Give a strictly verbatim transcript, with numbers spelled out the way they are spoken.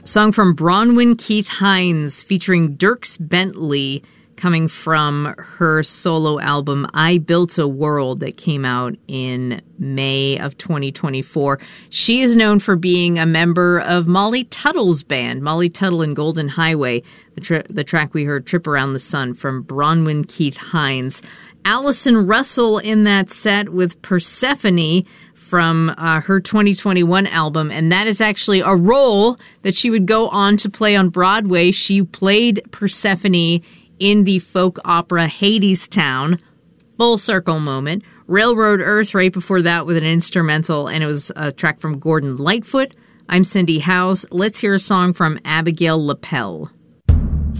Song from Bronwyn Keith Hines featuring Dierks Bentley, coming from her solo album I Built a World that came out in May of twenty twenty-four. She is known for being a member of Molly Tuttle's band, Molly Tuttle and Golden Highway, the, tri- the track we heard, Trip Around the Sun, from Bronwyn Keith Hines. Allison Russell in that set with Persephone from uh, her twenty twenty-one album, and that is actually a role that she would go on to play on Broadway. She played Persephone in the folk opera Hadestown. Full circle moment. Railroad Earth right before that with an instrumental, and it was a track from Gordon Lightfoot. I'm Cindy Howes. Let's hear a song from Abigail Lapel.